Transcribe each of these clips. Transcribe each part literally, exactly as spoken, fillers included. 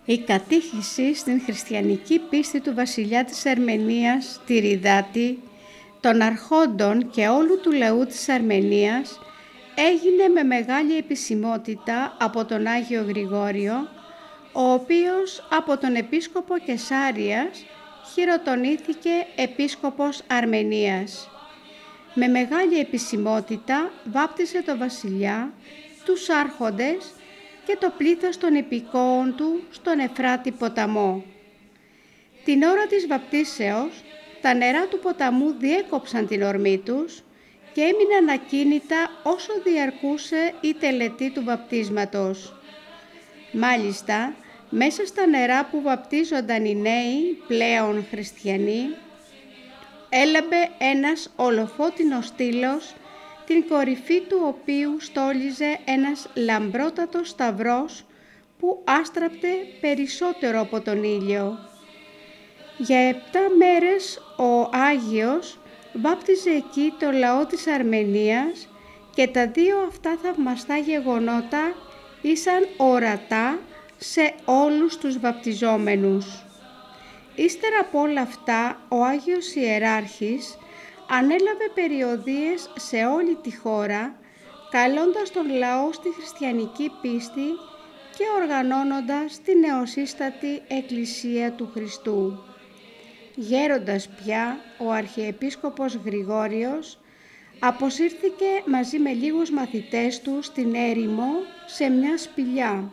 Η κατήχηση στην χριστιανική πίστη του βασιλιά της Αρμενίας, Τυριδάτη, των αρχόντων και όλου του λαού της Αρμενίας έγινε με μεγάλη επισημότητα από τον Άγιο Γρηγόριο, ο οποίος από τον επίσκοπο Κεσάριας χειροτονήθηκε επίσκοπος Αρμενίας. Με μεγάλη επισημότητα βάπτισε το βασιλιά, τους άρχοντες και το πλήθος των υπηκόων του στον Εφράτη ποταμό. Την ώρα της βαπτίσεως, τα νερά του ποταμού διέκοψαν την ορμή τους και έμειναν ακίνητα όσο διαρκούσε η τελετή του βαπτίσματος. Μάλιστα, μέσα στα νερά που βαπτίζονταν οι νέοι, πλέον χριστιανοί, έλαμπε ένας ολοφώτινος στήλος, την κορυφή του οποίου στόλιζε ένας λαμπρότατος σταυρός που άστραπτε περισσότερο από τον ήλιο. Για επτά μέρες ο Άγιος βάπτιζε εκεί το λαό της Αρμενίας και τα δύο αυτά θαυμαστά γεγονότα ήσαν ορατά σε όλους τους βαπτιζόμενους. Ύστερα από όλα αυτά, ο Άγιος Ιεράρχης ανέλαβε περιοδίες σε όλη τη χώρα, καλώντας τον λαό στη χριστιανική πίστη και οργανώνοντας τη νεοσύστατη Εκκλησία του Χριστού. Γέροντας πια, ο Αρχιεπίσκοπος Γρηγόριος αποσύρθηκε μαζί με λίγους μαθητές του στην έρημο σε μια σπηλιά.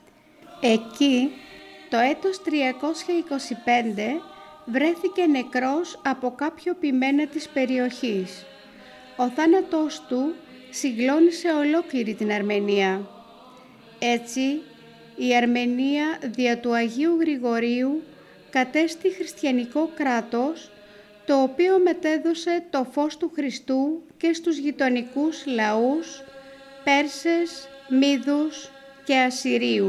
Εκεί, το έτος τριακόσια είκοσι πέντε, βρέθηκε νεκρός από κάποιο ποιμένα της περιοχής. Ο θάνατος του συγκλώνησε ολόκληρη την Αρμενία. Έτσι, η Αρμενία δια του Αγίου Γρηγορίου κατέστη χριστιανικό κράτος, το οποίο μετέδωσε το φως του Χριστού και στους γειτονικούς λαούς, Πέρσες, Μίδους και Ασσυρίους.